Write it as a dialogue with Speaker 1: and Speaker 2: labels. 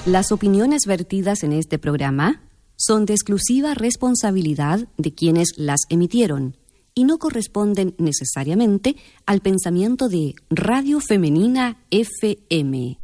Speaker 1: Las opiniones vertidas en este programa son de exclusiva responsabilidad de quienes las emitieron y no corresponden necesariamente al pensamiento de Radio Femenina FM.